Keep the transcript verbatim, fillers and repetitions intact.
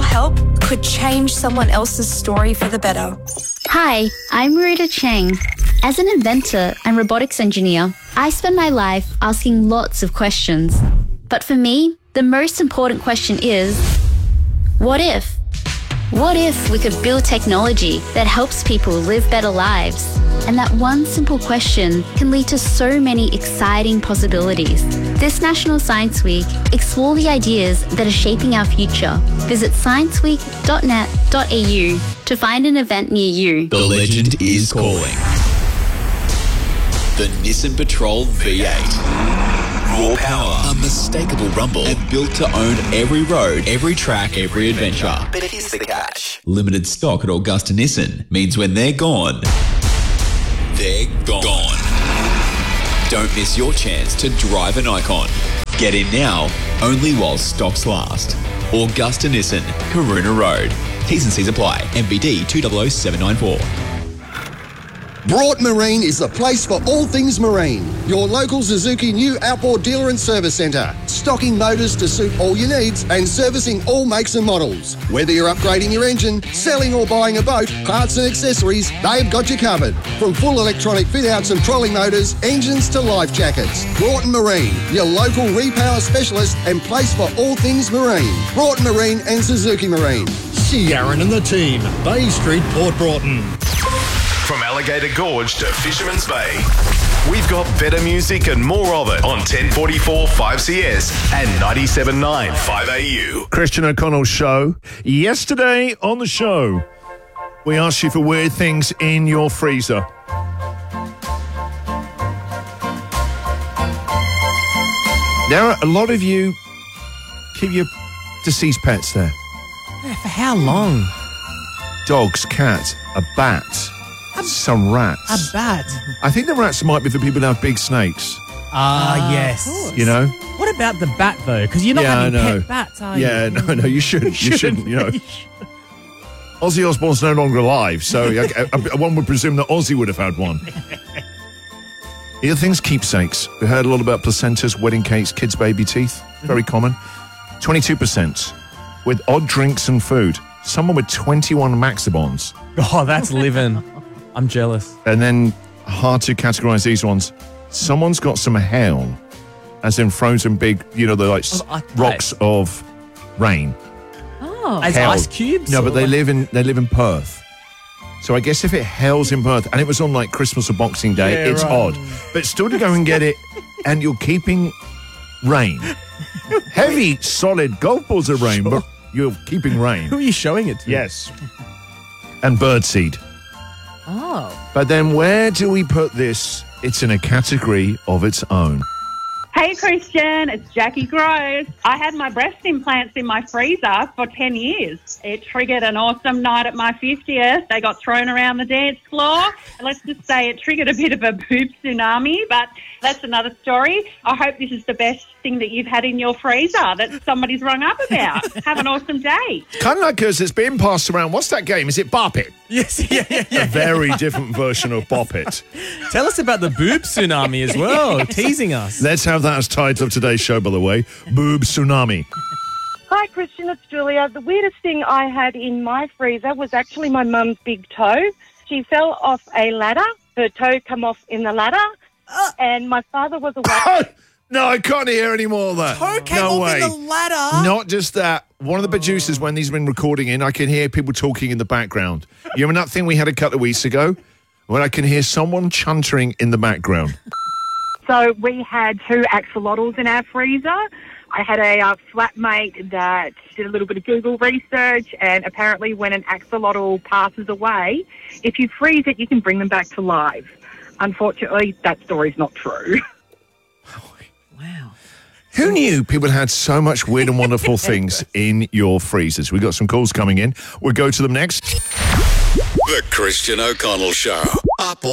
help could change someone else's story for the better. Hi, I'm Marita Cheng. As an inventor and robotics engineer, I spend my life asking lots of questions. But for me, the most important question is, what if? What if we could build technology that helps people live better lives? And that one simple question can lead to so many exciting possibilities. This National Science Week, explore the ideas that are shaping our future. Visit science week dot net dot a u to find an event near you. The legend is calling. The Nissan Patrol V eight. Raw power, unmistakable rumble, and built to own every road, every track, every adventure. But here's the catch. Limited stock at Augusta Nissan means when they're gone, they're gone. gone. Don't miss your chance to drive an icon. Get in now, only while stocks last. Augusta Nissan, Karuna Road. T's and C's apply. M B D two zero zero seven nine four. Broughton Marine is the place for all things marine. Your local Suzuki new outboard dealer and service centre. Stocking motors to suit all your needs and servicing all makes and models. Whether you're upgrading your engine, selling or buying a boat, parts and accessories, they've got you covered. From full electronic fit-outs and trolling motors, engines to life jackets. Broughton Marine, your local repower specialist and place for all things marine. Broughton Marine and Suzuki Marine. See Aaron and the team. Bay Street, Port Broughton. From Alligator Gorge to Fisherman's Bay, we've got better music and more of it on ten forty-four five C S and ninety-seven point nine five A U. Christian O'Connell Show. Yesterday on the show, we asked you for weird things in your freezer. Now, a lot of you keep your deceased pets there. Yeah, for how long? Dogs, cats, a bat. Some rats. A bat. I think the rats might be for people who have big snakes. Ah, uh, yes. You know? What about the bat, though? Because you're not yeah, having pet bats, are yeah, you? Yeah, no, no, you shouldn't. You, you shouldn't, you know. Ozzy Osbourne's no longer alive, so one would presume that Ozzy would have had one. The other thing's keepsakes. We heard a lot about placentas, wedding cakes, kids' baby teeth. Very common. twenty-two percent with odd drinks and food. Someone with twenty-one Maxibons. Oh, that's living. I'm jealous. And then, hard to categorise these ones. Someone's got some hail, as in frozen big, you know, the like oh, rocks of rain. Oh, as ice cubes? No, but they live in they live in Perth. So I guess if it hails in Perth, and it was on like Christmas or Boxing Day, yeah, it's right. odd. But still to go and get it, and you're keeping rain. Heavy, solid golf balls of rain, sure. But you're keeping rain. Who are you showing it to? Yes. And birdseed. Oh. But then where do we put this? It's in a category of its own. Hey, Christian, it's Jackie Groves. I had my breast implants in my freezer for ten years. It triggered an awesome night at my fiftieth. They got thrown around the dance floor. And let's just say it triggered a bit of a boob tsunami, but that's another story. I hope this is the best thing that you've had in your freezer that somebody's rung up about. Have an awesome day. Kind of like because it's being passed around. What's that game? Is it Bop It? Yes, yeah, yeah, yeah. A very different version of Bop It. Tell us about the boob tsunami as well, teasing us. Let's have that as title of today's show, by the way. Boob tsunami. Hi, Christian, it's Julia. The weirdest thing I had in my freezer was actually my mum's big toe. She fell off a ladder. Her toe come off in the ladder, and my father was awake. No, I can't hear any more of that. Toe came no off way. in the ladder? Not just that. One of the producers, when he's been recording in, I can hear people talking in the background. You remember that thing we had a couple of weeks ago? When I can hear someone chuntering in the background. So we had two axolotls in our freezer. I had a uh, flatmate that did a little bit of Google research, and apparently when an axolotl passes away, if you freeze it, you can bring them back to life. Unfortunately, that story's not true. Wow. Who knew people had so much weird and wonderful things in your freezers? We've got some calls coming in. We'll go to them next. The Christian O'Connell Show. Up